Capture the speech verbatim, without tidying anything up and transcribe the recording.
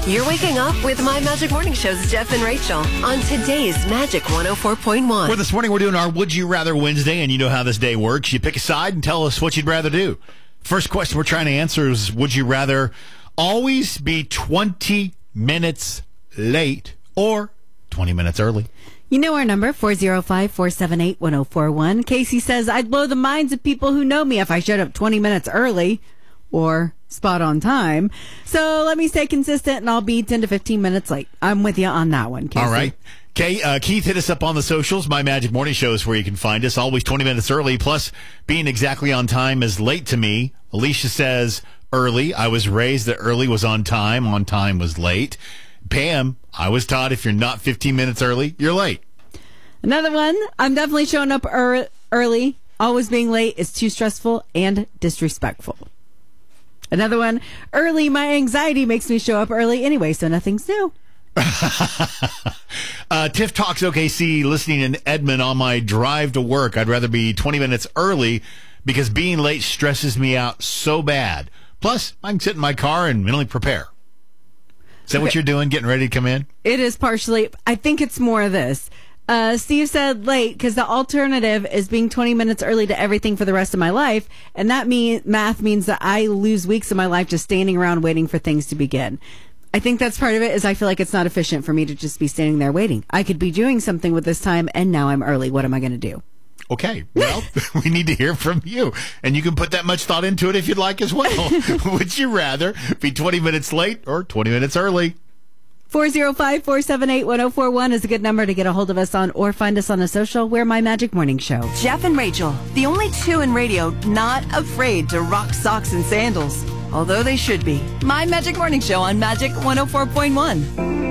You're waking up with My Magic Morning Show's Jeff and Rachel on today's Magic one oh four point one. Well, this morning we're doing our Would You Rather Wednesday, and you know how this day works. You pick a side and tell us what you'd rather do. First question we're trying to answer is, would you rather always be twenty minutes late or twenty minutes early? You know our number, four oh five, four seven eight, one oh four one. Casey says, I'd blow the minds of people who know me if I showed up twenty minutes early or spot on time. So let me stay consistent and I'll be ten to fifteen minutes late. I'm with you on that one, Casey. All right. Okay, uh, Keith, hit us up on the socials. My Magic Morning Show is where you can find us. Always twenty minutes early, plus being exactly on time is late to me. Alicia says early. I was raised that early was on time. On time was late. Pam, I was taught if you're not fifteen minutes early, you're late. Another one, I'm definitely showing up er- early. Always being late is too stressful and disrespectful. Another one, early, my anxiety makes me show up early anyway, so nothing's new. uh, Tiff Talks O K C, listening in Edmond on my drive to work. I'd rather be twenty minutes early because being late stresses me out so bad. Plus, I can sit in my car and mentally prepare. Is that okay. What you're doing, getting ready to come in? It is partially. I think it's more of this. Uh, Steve said late because the alternative is being twenty minutes early to everything for the rest of my life. And that mean, math means that I lose weeks of my life just standing around waiting for things to begin. I think that's part of it is I feel like it's not efficient for me to just be standing there waiting. I could be doing something with this time and now I'm early. What am I going to do? Okay, well, we need to hear from you. And you can put that much thought into it if you'd like as well. Would you rather be twenty minutes late or twenty minutes early? four oh five, four seven eight, one oh four one is a good number to get a hold of us on or find us on the social. We're My Magic Morning Show. Jeff and Rachel, the only two in radio not afraid to rock socks and sandals. Although they should be. My Magic Morning Show on Magic one oh four point one.